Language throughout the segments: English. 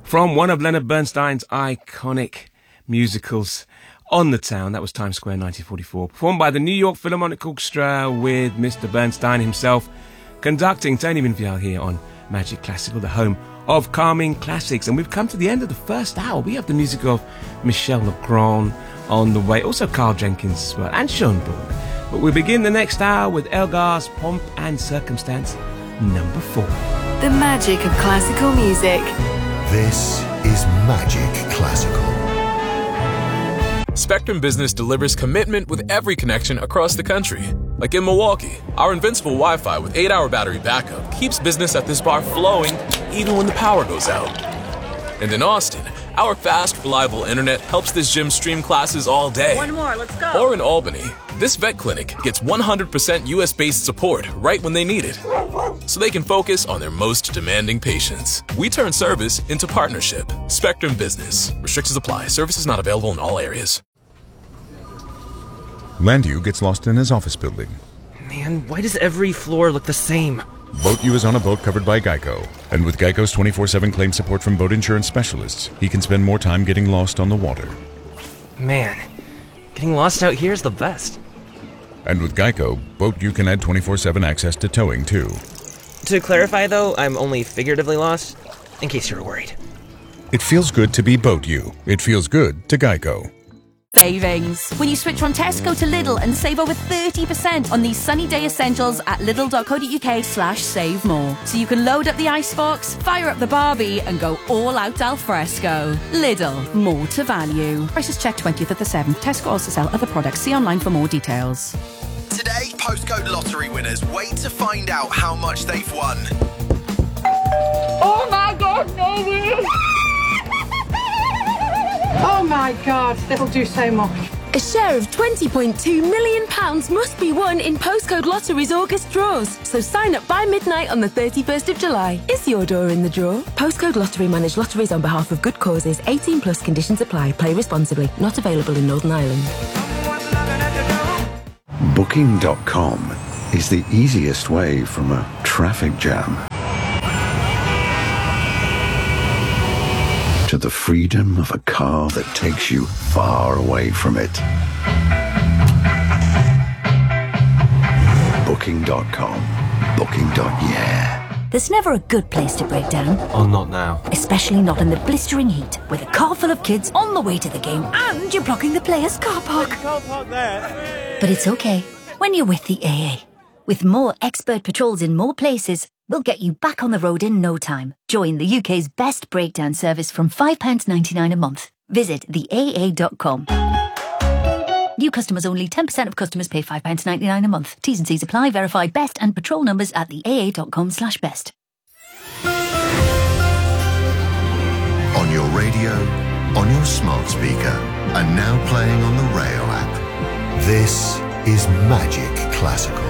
from one of Leonard Bernstein's iconic musicals, On the Town. That was Times Square 1944, performed by the New York Philharmonic Orchestra with Mr. Bernstein himself conducting. Tony Minfield here on Magic Classical, the home of calming classics. And we've come to the end of the first hour. We have the music of Michel Legrand on the way, also Carl Jenkins as well, and Schoenberg. But we begin the next hour with Elgar's Pomp and Circumstance number 4. The magic of classical music. This is Magic Classical. Spectrum Business delivers commitment with every connection across the country. Like in Milwaukee, our invincible Wi-Fi with 8-hour battery backup keeps business at this bar flowing even when the power goes out. And in Austin, our fast, reliable internet helps this gym stream classes all day. One more, let's go. Or in Albany, this vet clinic gets 100% US-based support right when they need it, so they can focus on their most demanding patients. We turn service into partnership. Spectrum Business. Restrictions apply. Services not available in all areas. Landu gets lost in his office building. Man, why does every floor look the same? BoatU is on a boat covered by Geico. And with Geico's 24/7 claim support from boat insurance specialists, he can spend more time getting lost on the water. Man, getting lost out here is the best. And with Geico, BoatU can add 24/7 access to towing, too. To clarify, though, I'm only figuratively lost, in case you were worried. It feels good to be BoatU. It feels good to Geico. Savings. When you switch from Tesco to Lidl and save over 30% on these sunny day essentials at lidl.co.uk/save more. So you can load up the icebox, fire up the Barbie and go all out al fresco. Lidl, more to value. Prices checked 20th of the 7th. Tesco also sell other products. See online for more details. Today, postcode lottery winners wait to find out how much they've won. Oh my God, no! Oh my God, that'll do so much. A share of £20.2 million must be won in Postcode Lottery's August draws. So sign up by midnight on the 31st of July. Is your door in the draw? Postcode Lottery manage lotteries on behalf of good causes. 18 plus conditions apply. Play responsibly. Not available in Northern Ireland. Booking.com is the easiest way from a traffic jam to the freedom of a car that takes you far away from it. Booking.com. Booking.yeah. There's never a good place to break down. Oh, not now. Especially not in the blistering heat, with a car full of kids on the way to the game and you're blocking the players' car park. But it's okay when you're with the AA. With more expert patrols in more places, we'll get you back on the road in no time. Join the UK's best breakdown service from £5.99 a month. Visit theaa.com. New customers only. 10% of customers pay £5.99 a month. T's and C's apply. Verify best and patrol numbers at theaa.com/best. On your radio, on your smart speaker, and now playing on the Rail app. This is Magic Classical.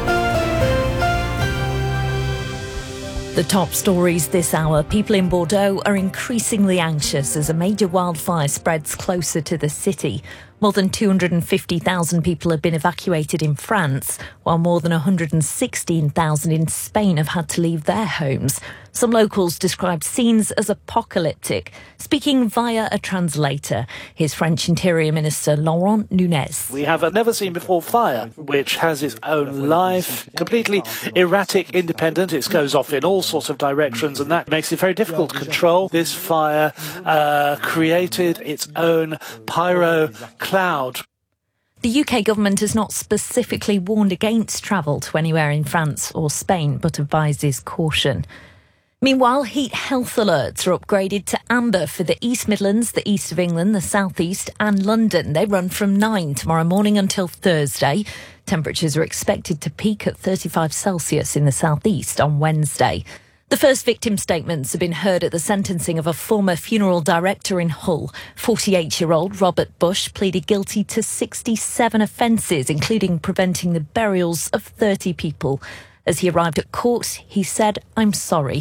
The top stories this hour. People in Bordeaux are increasingly anxious as a major wildfire spreads closer to the city. More than 250,000 people have been evacuated in France, while more than 116,000 in Spain have had to leave their homes. Some locals described scenes as apocalyptic. Speaking via a translator, here's French Interior Minister Laurent Nunez. We have a never-seen-before fire, which has its own life, completely erratic, independent. It goes off in all sorts of directions, and that makes it very difficult to control. This fire created its own pyro cloud. The UK government has not specifically warned against travel to anywhere in France or Spain, but advises caution. Meanwhile, heat health alerts are upgraded to amber for the East Midlands, the East of England, the South East and London. They run from 9 tomorrow morning until Thursday. Temperatures are expected to peak at 35 Celsius in the South East on Wednesday. The first victim statements have been heard at the sentencing of a former funeral director in Hull. 48-year-old Robert Bush pleaded guilty to 67 offences, including preventing the burials of 30 people. As he arrived at court, he said, "I'm sorry."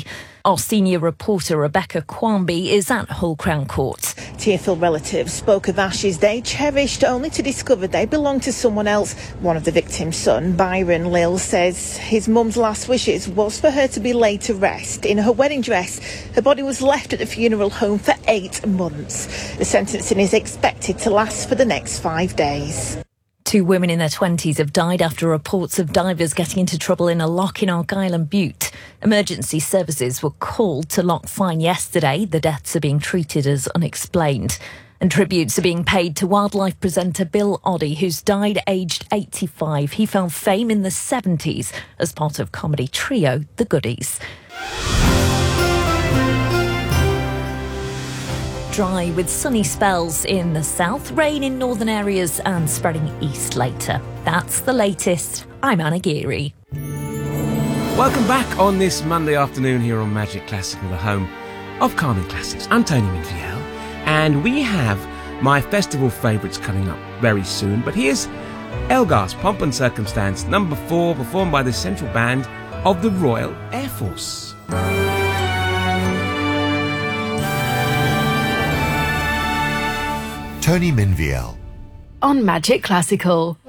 Our senior reporter Rebecca Quamby is at Hull Crown Court. Tearful relatives spoke of ashes they cherished only to discover they belonged to someone else. One of the victim's son, Byron Lill, says his mum's last wishes was for her to be laid to rest in her wedding dress. Her body was left at the funeral home for 8 months. The sentencing is expected to last for the next 5 days. 2 women in their 20s have died after reports of divers getting into trouble in a loch in Argyll and Bute. Emergency services were called to Loch Fyne yesterday. The deaths are being treated as unexplained. And tributes are being paid to wildlife presenter Bill Oddie, who's died aged 85. He found fame in the 70s as part of comedy trio The Goodies. Dry with sunny spells in the south, rain in northern areas and spreading east later. That's the latest. I'm Anna Geary. Welcome back on this Monday afternoon here on Magic Classical, the home of Carmen Classics. I'm Tony Minfield, and we have my festival favourites coming up very soon. But here's Elgar's Pomp and Circumstance, number 4, performed by the Central Band of the Royal Air Force. Tony Minviel On Magic Classical.